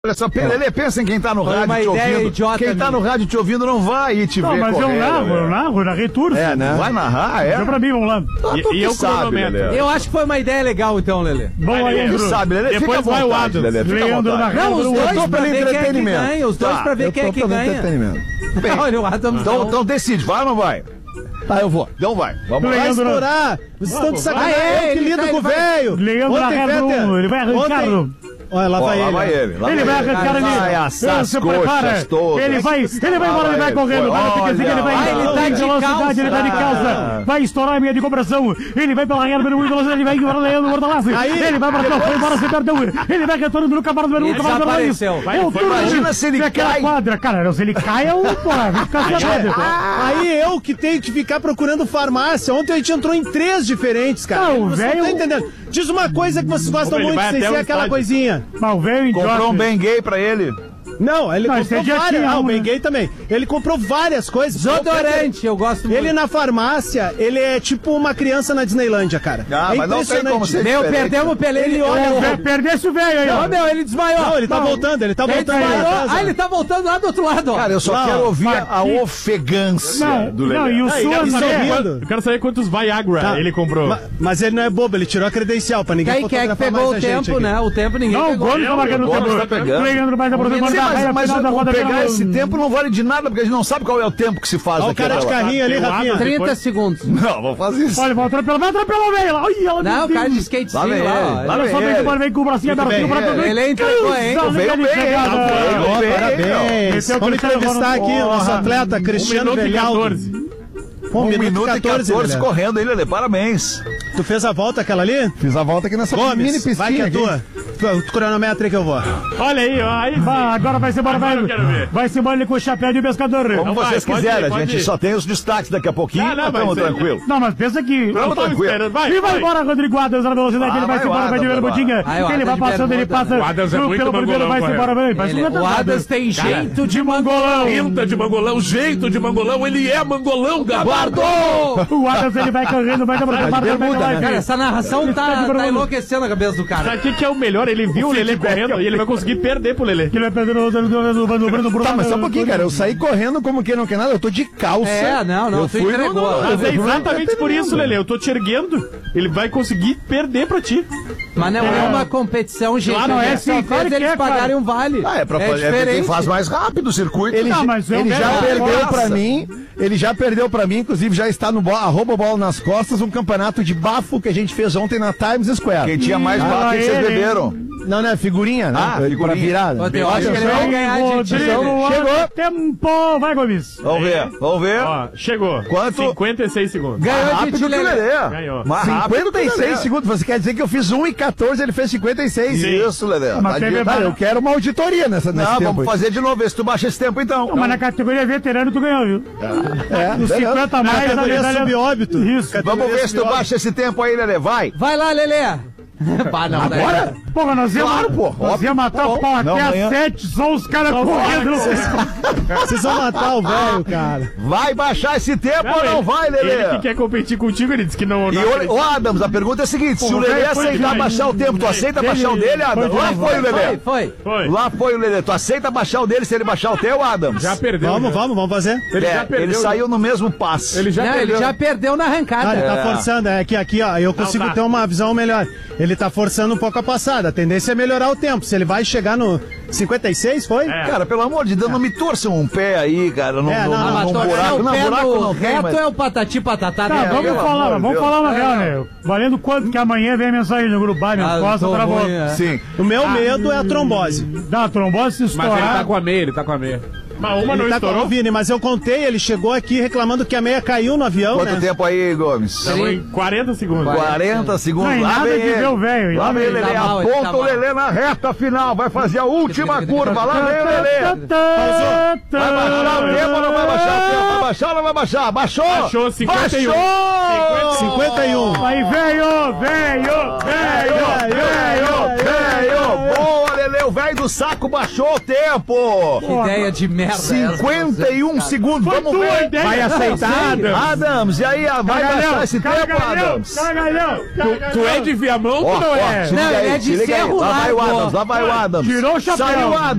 Olha só, Lelê, pensa em quem tá no rádio te ouvindo. Quem tá no rádio te ouvindo não vai te ver correndo. Não, mas eu narrei tudo. É, né? Vai narrar, é? Deixa pra mim, vamos lá. E eu cronometro. Eu acho que foi uma ideia legal, então, Lelê. Bom, aí, Leandro. Sabe, Lelê, depois vai o Adams. Leandro narrando. Não, os dois pra ver quem é que ganha. Os dois pra ver quem é que ganha. Olha, o Adams. Então decide, vai ou não vai? Tá, eu vou. Então vai. Vamos lá. Vai estourar. Vocês estão de sacanagem. Eu que lido com o velho. Leandro narrando, ele vai arrancar. Olha, lá vai ele. Ele vai arrancar ali. Vai assar as coxas todas. Ele vai embora, ele vai correndo. Ele tá de calça. Vai estourar a meia de compressão. Ele vai pela real, ele vai embora, Leandro Bortolassi. Ele vai para frente, vai embora, se perdeu. Ele vai retornando no cavalo do Beru. Imagina se ele cai. Cara, se ele cai, eu vou ficar sabendo. Aí eu que tenho que ficar procurando farmácia. Ontem a gente entrou em 3 diferentes, cara. Não, velho. Não tá entendendo. Diz uma coisa que vocês gostam muito, sem ser aquela coisinha. Mas o velho comprou um bem gay pra ele. Não, ele comprou várias. O bem gay também. Ele comprou várias coisas. Desodorante, eu gosto muito. Ele na farmácia, ele é tipo uma criança na Disneylândia, cara. Ah, mas não tem como ser diferente. Perdemos o Pelé, ele olha. Perdesse o velho aí, ó. Não, ele desmaiou. Não, ele tá voltando, ele tá voltando lá do outro lado, ó. Cara, eu só quero ouvir a ofegância do Lelê. Não, e o Sul, eu quero saber quantos Viagra ele comprou. Mas ele não é bobo, ele tirou a credencial pra ninguém fotografar mais a gente. Quem é que pegou o tempo, né? O tempo ninguém pegou. Não, o Gomes tá marcando o tempo. Leandro vai aproximando. Mas pegar esse tempo não vale de nada, porque a gente não sabe qual é o tempo que se faz. Olha o cara de carrinho ali, Rafinha. 30 segundos. Não, vou fazer isso. Olha, vai atropelar o velho lá. Não, o cara de skatezinho lá. Olha só bem que o vem com o bracinho aberto pra todo mundo. Ele entregou, hein? Veio bem. Parabéns. Vamos entrevistar aqui o nosso atleta Cristiano Velhaldo. 1 minuto e 14 correndo aí, Lelê. Parabéns. Tu fez a volta aquela ali? Fiz a volta aqui nessa mini piscina. Vai que é tua. O cronômetro aí que eu vou. Olha aí, ó. Aí vai, agora vai-se embora, vai-se embora ele com o chapéu de pescador. Como vocês quiserem, a gente só tem os destaques daqui a pouquinho. Estamos tranquilos. Não, mas pensa que... Estamos tranquilos. E vai embora, Rodrigo Adams, na velocidade, ele vai-se embora, vai de Verbotinha. Ele vai passando, ele passa... O Adams é muito mangolão, vai-se embora, o Adams tem jeito de mangolão. Pinta de mangolão, jeito de mangolão, ele é mangolão, Gabardo! O Adams, ele vai correndo, vai Cara, essa narração tá enlouquecendo a cabeça do cara. Sabe o que é o melhor? Ele viu o Lelê correndo e ele vai conseguir perder pro Lelê. Que ele vai perder no Tá, mas só um pouquinho, cara. Eu saí correndo como quem não quer nada, eu tô de calça. Não, tu entregou. Mas é exatamente por isso, Lelê. Eu tô te erguendo. Ele vai conseguir perder pra ti. Mas não é uma competição, gente. Claro, não é assim, claro que eles pagarem um vale. É pra fazer. Quem faz mais rápido o circuito. Ele já perdeu pra mim. Ele já perdeu pra mim, inclusive já está no @bola nas costas, um campeonato de bafo que a gente fez ontem na Times Square. Quem tinha mais bafo que vocês beberam? Não, é figurinha, né? Figurinha. Pra virada. Eu acho que ele vai ganhar de Chegou. Tempo. Vai, Gomes. Vamos ver. Ó, chegou. Quanto? 56 segundos. Ganhou de Lelê. Ganhou. 56 segundos. Você quer dizer que eu fiz 1:14, ele fez 56. Isso, Lelê. Eu quero uma auditoria nesse tempo. Vamos fazer de novo, ver se tu baixa esse tempo então. Mas na categoria veterano tu ganhou, viu? Nos 50 a mais, na medalha subóbito. Isso. Vamos ver se tu baixa esse tempo aí, Lelê. Vai lá, Lelê. Agora? Porra, nós íamos matar o pau até às 7, só os caras correndo. Vocês vão matar o velho, cara. Vai baixar esse tempo ou não vai, Lelê? Ele que quer competir contigo, ele disse que não. E Adams, a pergunta é a seguinte: se o Lelê aceitar baixar o tempo, tu aceita baixar o dele, Adams? Lá foi o Lelê. Foi. Lá foi o Lelê. Tu aceita baixar o dele se ele baixar o teu, Adams? Já perdeu. Vamos fazer. Ele já perdeu. Ele saiu no mesmo passe. Ele já perdeu na arrancada. Ele tá forçando. É que aqui, ó, eu consigo ter uma visão melhor. Ele tá forçando um pouco a passada. A tendência é melhorar o tempo. Se ele vai chegar no 56, foi? Cara, pelo amor de Deus, não me torçam um pé aí, cara. Num buraco não tem. Reto é o patati patatá. Tá, vamos falar uma real, né? Valendo quanto que amanhã vem a mensagem no grupo, minha costa travou. Sim. O meu medo é a trombose. Dá, a trombose se estourar. Mas ele tá com a meia, Mas uma não estourou? Vini, mas eu contei, ele chegou aqui reclamando que a meia caiu no avião, Quanto tempo aí, Gomes? Estamos em 40 segundos. 40 segundos. Não, nada de ver o velho. Lá vem o Lelê, aponta o Lelê na reta final, vai fazer a última curva. Lá vem o Lelê. Vai baixar o tempo ou não vai baixar o tempo? Vai baixar ou não vai baixar? Baixou? Baixou, 51. 51. Aí, velho. Boa, Lelê. aí, o velho do saco baixou o tempo. Que ideia de merda. 51 segundos, vamos ver. Vai aceitar, Adams, e aí, vai baixar esse tempo, Adams? Tu é de Viamão ou não é? Não, ele é de Cerro Largo. Lá vai o Adams. Tirou o chapéu. Saiu o Adams.